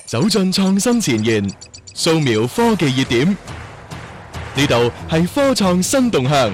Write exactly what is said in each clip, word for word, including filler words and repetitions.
走進創新前沿，掃描科技熱點。呢度係科創新動向。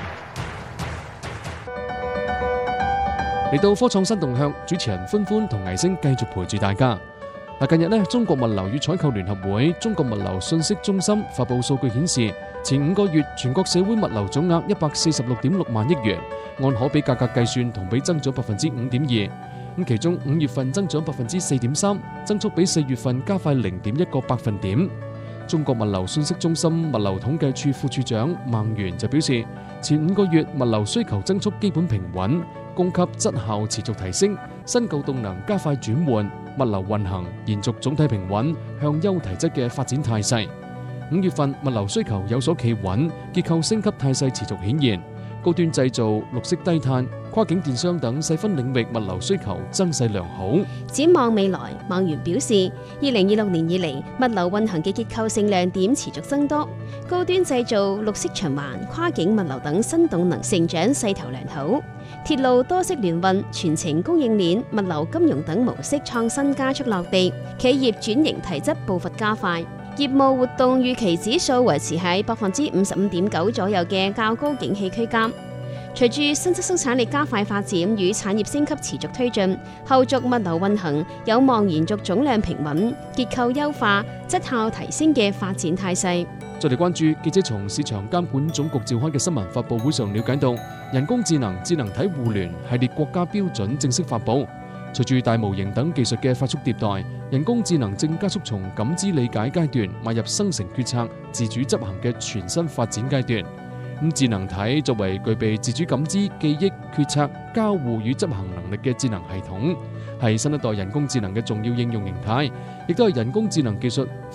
嚟到科創新動向，主持人歡歡同倪星繼續陪住大家。嗱，近日呢，中國物流與採購聯合會、中國物流信息中心發布數據顯示，前五個月全國社會物流總額一百四十六點六萬億元，按可比價格計算，同比增長百分之五點二。咁其中五月份增長百分之四點三，增速比四月份加快零點一個百分點。中國物流信息中心物流統計處副處長孟元就表示，前五個月物流需求增速基本平穩，供給質效持續提升，新舊動能加快轉換，物流運行延續總體平穩向優提質嘅發展態勢。五月份物流需求有所企穩，結構升級態勢持續顯現，高端製造、綠色低碳、跨境電商等細分領域物流需求增勢良好。 展望未來，孟元表示，二零二六年以嚟，物流運行嘅結構性亮點持續增多，高端製造、綠色循環、跨境物流等新動能成長勢頭良好。鐵路多式聯運、全程供應鏈、物流金融等模式創新加速落地，企業轉型提質步伐加快。業務活動預期指數維持喺百分之五十五點九左右嘅較高景氣區間。隨住新質生產力加快發展與產業升級持續推進，後續物流運行有望延續總量平穩、結構優化、質效提升嘅發展態勢。 再嚟關注記者從市場監管總局召開嘅新聞發佈會上了解到，人工智能、智能體互聯系列國家標準正式發佈。隨住大模型等技術嘅快速迭代，人工智能正加速從感知理解階段邁入生成決策、自主執行嘅全新發展階段。咁智能體作為具備自主感知、記憶、決策、交互與執行能力嘅智能系統，係新一代人工智能嘅重要應用形態，亦都係人工智能技術